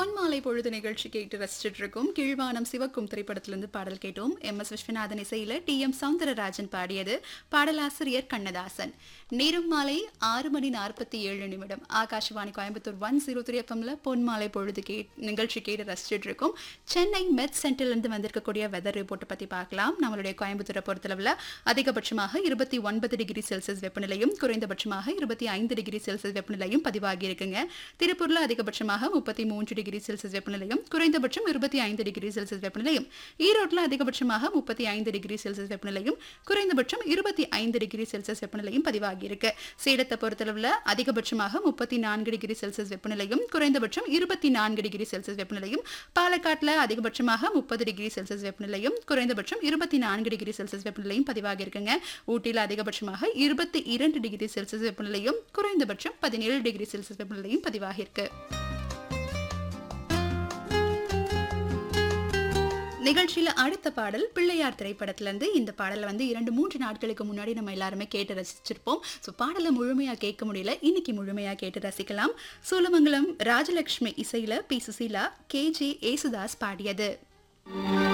பொன்மாலை பொழுது நிகழ்ச்சி கேட்டு ரசிச்சுட்டு இருக்கோம். கீழ்வானம் சிவக்கும் திரைப்படத்திலிருந்து பாடல் கேட்டோம். MS விஸ்வநாதன் இசையில TM சௌந்தரராஜன் பாடியது. பாடலாசிரியர் கண்ணதாசன். நேரம் மாலை 6:47. ஆகாஷவாணி கோயம்புத்தூர் 103 FMல பொன்மாலை பொழுது நிகழ்ச்சி கேட்டு ரசிச்சுட்டு இருக்கோம். சென்னை மெட் சென்டர்லேருந்து வந்திருக்கக்கூடிய வெதர் ரிப்போர்ட்டை பற்றி பார்க்கலாம். நம்மளுடைய கோயம்புத்தூரை பொறுத்தளவில் அதிகபட்சமாக 29 டிகிரி செல்சியஸ் வெப்பநிலையும் குறைந்தபட்சமாக 25 டிகிரி செல்சியஸ் வெப்பநிலையும் பதிவாகி இருக்குங்க. திருப்பூர்ல அதிகபட்சமாக 33 டிகிரி செல்சியஸ் வெப்பநிலையும் குறைந்தபட்சம் 25 டிகிரி செல்சியஸ் வெப்பநிலையும், ஈரோட்டில் அதிகபட்சமாக 35 டிகிரி செல்சியஸ் வெப்பநிலையும் குறைந்தபட்சம் 25 டிகிரி செல்சியஸ் வெப்பநிலையும் பதிவாகி இருக்கு. சேலத்தை பொறுத்தளவில் அதிகபட்சமாக 34 டிகிரி செல்சியஸ் வெப்பநிலையும் குறைந்தபட்சம் 24 டிகிரி செல்சியஸ் வெப்பநிலையும், பாலக்காட்டில் அதிகபட்சமாக 30 டிகிரி செல்சியஸ் வெப்பநிலையும் குறைந்தபட்சம் 24 டிகிரி செல்சியஸ் வெப்பநிலையும் பதிவாகி இருக்குங்க. ஊட்டியில் அதிகபட்சமாக 22 டிகிரி செல்சியஸ் வெப்பநிலையும் குறைந்தபட்சம் 17 டிகிரி செல்சியஸ் வெப்பநிலையும் பதிவாகி இருக்கு. நிகழ்ச்சியில அடுத்த பாடல் பிள்ளையார் திரைப்படத்திலிருந்து. இந்த பாடலை 2-3 நாட்களுக்கு முன்னாடி நம்ம எல்லாருமே கேட்டு ரசிச்சிருப்போம். ஸோ பாடலை முழுமையா கேட்க முடியல, இன்னைக்கு முழுமையா கேட்டு ரசிக்கலாம். சூலமங்கலம் ராஜலட்சுமி இசையில P. சுசீலா, KJ. ஏசுதாஸ் பாடியது.